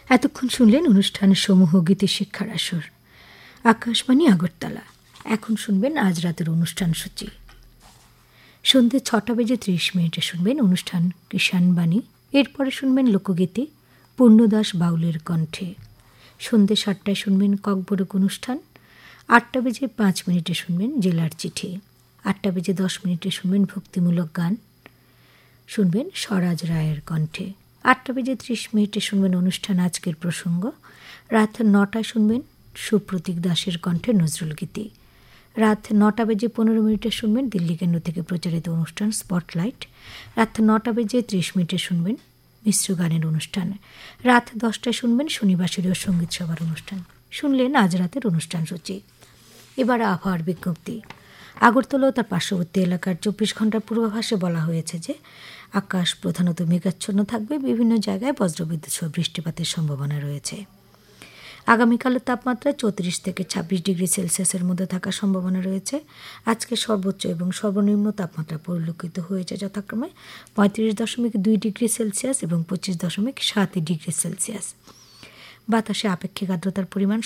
এতক্ষণ শুনলেন অনুষ্ঠান সমূহ গীতি শিক্ষার আসর, আকাশবাণী আগরতলা। এখন শুনবেন আজ রাতের অনুষ্ঠান সূচি। সন্ধ্যে 6:30 শুনবেন অনুষ্ঠান কিষাণ বাণী। এরপরে শুনবেন লোকগীতি পূর্ণদাস বাউলের কণ্ঠে। সন্ধ্যে 7টায় শুনবেন ককবরক অনুষ্ঠান। 8:05 শুনবেন জেলার চিঠি। 8:10 শুনবেন ভক্তিমূলক গান, শুনবেন স্বরাজ রায়ের কণ্ঠে। 8:30 শুনবেন অনুষ্ঠান আজকের প্রসঙ্গ। রাত 9টায় শুনবেন সুপ্রতীক দাসের কণ্ঠে নজরুল গীতি। রাত 9:15 শুনবেন দিল্লি কেন্দ্র থেকে প্রচারিত অনুষ্ঠান স্পটলাইট। রাত 9:30 শুনবেন মিশ্র গানের অনুষ্ঠান। রাত 10টায় শুনবেন শনিবাসরীয় সঙ্গীত সভার অনুষ্ঠান। শুনলেন আজ রাতের অনুষ্ঠান সূচি। এবার আবহাওয়ার বিজ্ঞপ্তি। আগরতলা ও তার পার্শ্ববর্তী এলাকার 24 ঘন্টার পূর্বাভাসে বলা হয়েছে যে আকাশ প্রধানত মেঘাচ্ছন্ন থাকবে, বিভিন্ন জায়গায় বজ্রবিদ্যুৎ সহ বৃষ্টিপাতের সম্ভাবনা রয়েছে। আগামীকালের তাপমাত্রা 34 থেকে 26 ডিগ্রি সেলসিয়াসের মধ্যে থাকার সম্ভাবনা রয়েছে। আজকে সর্বোচ্চ এবং সর্বনিম্ন তাপমাত্রা পরিলক্ষিত হয়েছে যথাক্রমে 35.2 ডিগ্রি সেলসিয়াস এবং 25.7 ডিগ্রি সেলসিয়াস। বাতাসে আপেক্ষিক আর্দ্রতার পরিমাণ